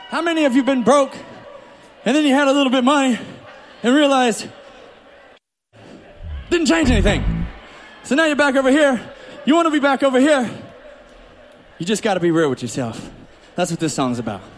How many of you been broke and then you had a little bit of money and realized didn't change anything? So now you're back over here. You want to be back over here. You just got to be real with yourself. That's what this song's about.